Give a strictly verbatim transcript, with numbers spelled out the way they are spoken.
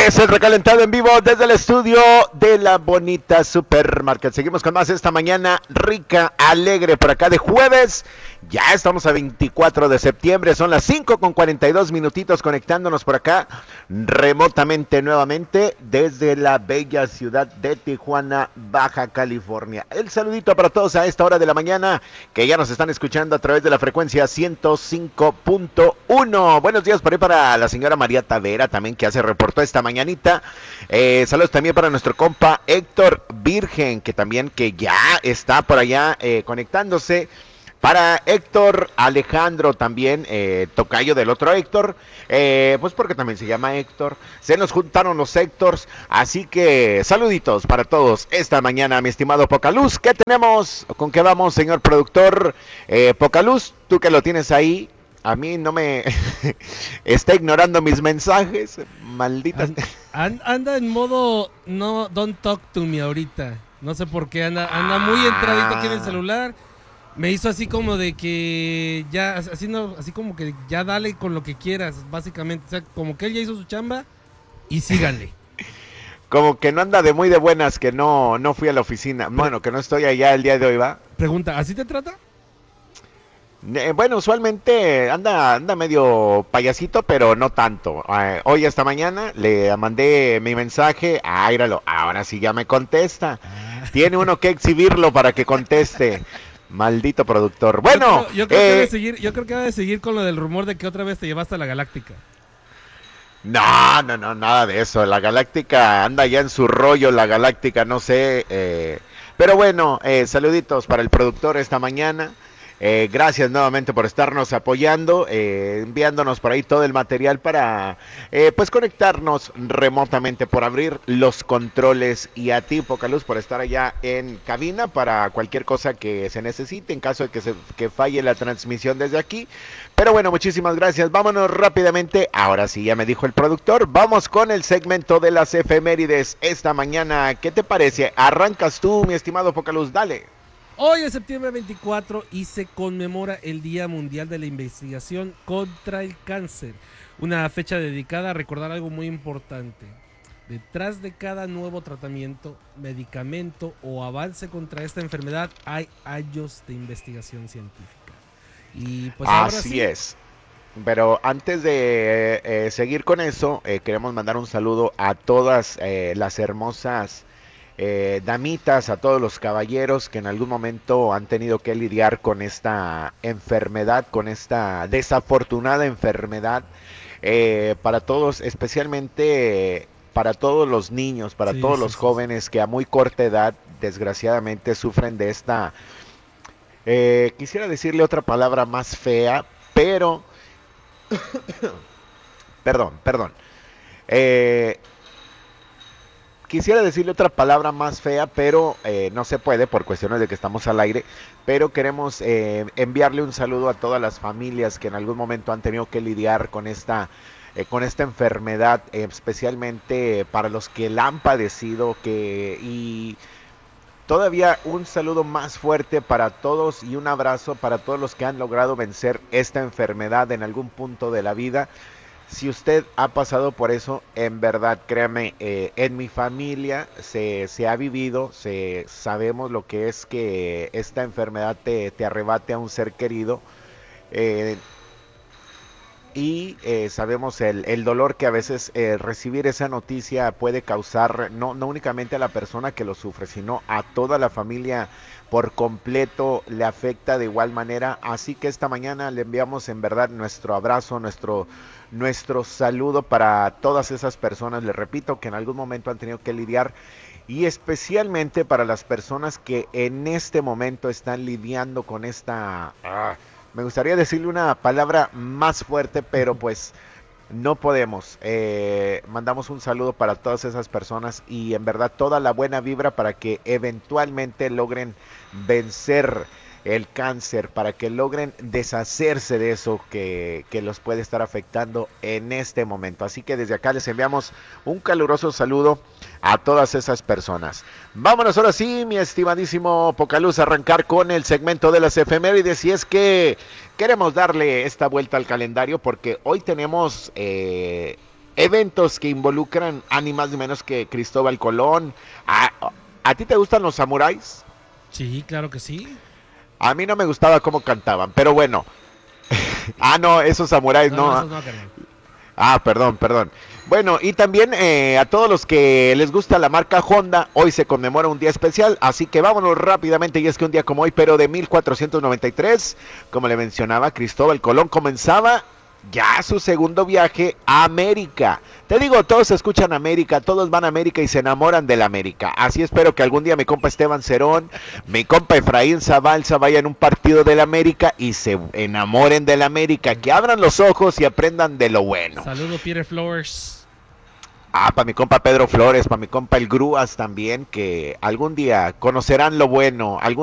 Es el recalentado en vivo desde el estudio de la bonita Supermarket. Seguimos con más esta mañana rica, alegre por acá de jueves. Ya estamos a veinticuatro de septiembre, son las cinco con cuarenta y dos minutitos conectándonos por acá remotamente nuevamente desde la bella ciudad de Tijuana, Baja California. El saludito para todos a esta hora de la mañana que ya nos están escuchando a través de la frecuencia ciento cinco punto uno. Buenos días por ahí para la señora María Tavera también que hace reportó esta mañanita. Eh, saludos también para nuestro compa Héctor Virgen que también que ya está por allá eh, conectándose. Para Héctor Alejandro también, eh, tocayo del otro Héctor, eh, pues porque también se llama Héctor, se nos juntaron los Héctors, así que saluditos para todos esta mañana, mi estimado Pocaluz. ¿Qué tenemos? ¿Con qué vamos, señor productor? Eh, Pocaluz, tú que lo tienes ahí, a mí no me está ignorando mis mensajes, maldita. And, and, anda en modo no, don't talk to me ahorita, no sé por qué, anda, anda muy entradito aquí en el celular. Me hizo así como de que ya, así no, así como que ya dale con lo que quieras, básicamente. O sea, como que él ya hizo su chamba y síganle. Como que no anda de muy de buenas, que no, no fui a la oficina. Bueno, que no estoy allá el día de hoy, ¿va? Pregunta, ¿así te trata? Eh, bueno, usualmente anda, anda medio payasito, pero no tanto. Eh, hoy esta mañana le mandé mi mensaje. Ah, míralo, ahora sí ya me contesta. Ah. Tiene uno que exhibirlo para que conteste. Maldito productor. Bueno, yo creo, yo creo eh, que debe seguir, yo creo que debe seguir con lo del rumor de que otra vez te llevaste a la Galáctica. No, no, no, nada de eso. La Galáctica anda ya en su rollo, la Galáctica, no sé. Eh, pero bueno, eh, saluditos para el productor esta mañana. Eh, gracias nuevamente por estarnos apoyando, eh, enviándonos por ahí todo el material para eh, pues conectarnos remotamente, por abrir los controles, y a ti, Pocaluz, por estar allá en cabina para cualquier cosa que se necesite en caso de que, se, que falle la transmisión desde aquí. Pero bueno, muchísimas gracias. Vámonos rápidamente, ahora sí ya me dijo el productor, vamos con el segmento de las efemérides esta mañana. ¿Qué te parece? Arrancas tú, mi estimado Pocaluz, dale. Hoy es septiembre veinticuatro y se conmemora el Día Mundial de la Investigación contra el Cáncer, una fecha dedicada a recordar algo muy importante. Detrás de cada nuevo tratamiento, medicamento o avance contra esta enfermedad hay años de investigación científica. Y pues ahora Así sí, es. Pero antes de eh, seguir con eso, eh, queremos mandar un saludo a todas eh, las hermosas Eh, damitas, a todos los caballeros que en algún momento han tenido que lidiar con esta enfermedad, con esta desafortunada enfermedad, eh, para todos, especialmente eh, para todos los niños, para sí, todos sí, los sí, jóvenes sí. que a muy corta edad desgraciadamente sufren de esta, eh, quisiera decirle otra palabra más fea, pero, perdón, perdón, eh, Quisiera decirle otra palabra más fea, pero eh, no se puede por cuestiones de que estamos al aire, pero queremos eh, enviarle un saludo a todas las familias que en algún momento han tenido que lidiar con esta, eh, con esta enfermedad, eh, especialmente para los que la han padecido, que, y todavía un saludo más fuerte para todos y un abrazo para todos los que han logrado vencer esta enfermedad en algún punto de la vida. Si usted ha pasado por eso, en verdad, créame, eh, en mi familia se, se ha vivido, se, sabemos lo que es que esta enfermedad te, te arrebate a un ser querido, eh, y eh, sabemos el, el dolor que a veces eh, recibir esa noticia puede causar, no, no únicamente a la persona que lo sufre, sino a toda la familia por completo le afecta de igual manera. Así que esta mañana le enviamos en verdad nuestro abrazo, nuestro, nuestro saludo para todas esas personas, les repito, que en algún momento han tenido que lidiar, y especialmente para las personas que en este momento están lidiando con esta... Ah, me gustaría decirle una palabra más fuerte, pero pues no podemos. Eh, mandamos un saludo para todas esas personas y en verdad toda la buena vibra para que eventualmente logren vencer el cáncer, para que logren deshacerse de eso que, que los puede estar afectando en este momento. Así que desde acá les enviamos un caluroso saludo a todas esas personas. Vámonos ahora sí, mi estimadísimo Pocaluz, a arrancar con el segmento de las efemérides, y es que queremos darle esta vuelta al calendario porque hoy tenemos eh, eventos que involucran a ni más ni menos que Cristóbal Colón. ¿A, a ti te gustan los samuráis? Sí, claro que sí. A mí no me gustaba cómo cantaban, pero bueno. Ah, no, esos samuráis No, no. no, ah. esos no, carnal. Ah, perdón, perdón. Bueno, y también eh, a todos los que les gusta la marca Honda, hoy se conmemora un día especial, así que vámonos rápidamente, y es que un día como hoy, pero de mil cuatrocientos noventa y tres, como le mencionaba, Cristóbal Colón comenzaba ya su segundo viaje a América. Te digo, todos escuchan América, todos van a América y se enamoran de la América. Así espero que algún día mi compa Esteban Cerón, mi compa Efraín Zabalza vayan a un partido de la América y se enamoren de la América, que abran los ojos y aprendan de lo bueno. Saludos, Peter Flowers. Ah, para mi compa Pedro Flores, para mi compa el Grúas también, que algún día conocerán lo bueno, algún